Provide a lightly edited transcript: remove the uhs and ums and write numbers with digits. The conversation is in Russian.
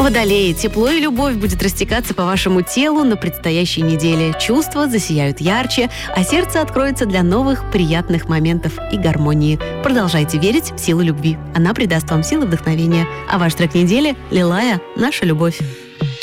Водолеи, тепло и любовь будет растекаться по вашему телу на предстоящей неделе. Чувства засияют ярче, а сердце откроется для новых приятных моментов и гармонии. Продолжайте верить в силу любви. Она придаст вам силы вдохновения. А ваш трек недели — Лилая, «Наша любовь».